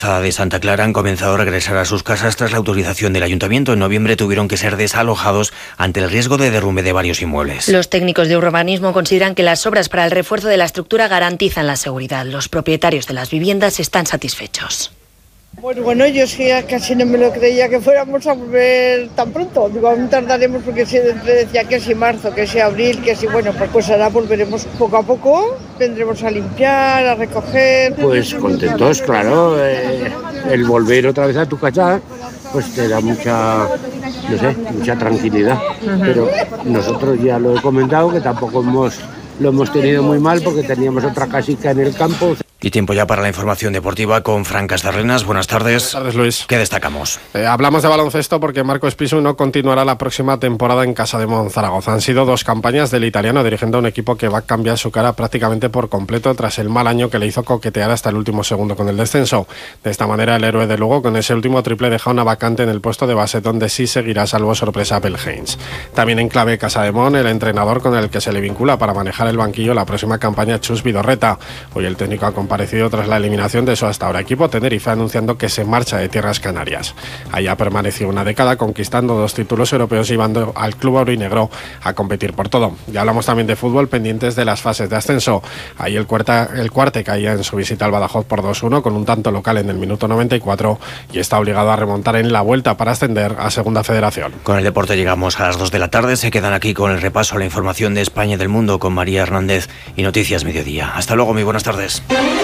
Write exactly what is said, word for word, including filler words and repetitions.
de Santa Clara han comenzado a regresar a sus casas tras la autorización del ayuntamiento. En noviembre tuvieron que ser desalojados ante el riesgo de derrumbe de varios inmuebles. Los técnicos de urbanismo consideran que las obras para el refuerzo de la estructura garantizan la seguridad. Los propietarios de las viviendas están satisfechos. Pues bueno, yo sí casi no me lo creía que fuéramos a volver tan pronto. Digo, aún tardaremos porque siempre decía que si marzo, que si abril, que si bueno, pues, pues ahora volveremos poco a poco. Vendremos a limpiar, a recoger. Pues contentos, claro. Eh, el volver otra vez a tu casa, pues te da mucha, no sé, mucha tranquilidad. Uh-huh. Pero nosotros ya lo he comentado que tampoco hemos, lo hemos tenido muy mal porque teníamos otra casita en el campo. Y tiempo ya para la información deportiva con Fran Castarrenas. Buenas tardes. Buenas tardes, Luis. ¿Qué destacamos? Eh, hablamos de baloncesto porque Marco Espisu no continuará la próxima temporada en Casa de Monzaragoza. Han sido dos campañas del italiano dirigiendo a un equipo que va a cambiar su cara prácticamente por completo tras el mal año que le hizo coquetear hasta el último segundo con el descenso. De esta manera, el héroe de Lugo con ese último triple deja una vacante en el puesto de base donde sí seguirá salvo sorpresa Abel Haynes. También en clave Casa de Mon, el entrenador con el que se le vincula para manejar el banquillo la próxima campaña, Chus Vidorreta. Hoy el técnico ha comparecido tras la eliminación de su hasta ahora equipo Tenerife, anunciando que se marcha de tierras canarias. Allá permaneció una década conquistando dos títulos europeos y llevando al club aurinegro a competir por todo. Ya hablamos también de fútbol, pendientes de las fases de ascenso. Ahí el, cuarta, el Cuarte caía en su visita al Badajoz por dos uno con un tanto local en el minuto noventa y cuatro y está obligado a remontar en la vuelta para ascender a Segunda Federación. Con el deporte llegamos a las dos de la tarde. Se quedan aquí con el repaso a la información de España y del mundo con María Hernández y Noticias Mediodía. Hasta luego, muy buenas tardes.